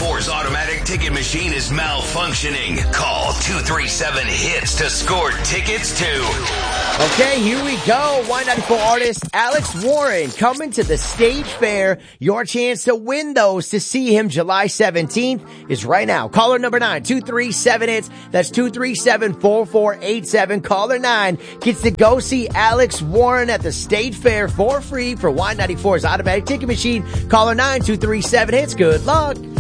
Y94's automatic ticket machine is malfunctioning. Call 237-HITS to score tickets too. Okay, here we go. Y94 artist Alex Warren coming to the State Fair. Your chance to win those to see him July 17th is right now. Caller number 9, 237-HITS. That's 237-4487. Caller 9 gets to go see Alex Warren at the State Fair for free for Y94's automatic ticket machine. Caller 9, 237-HITS. Good luck.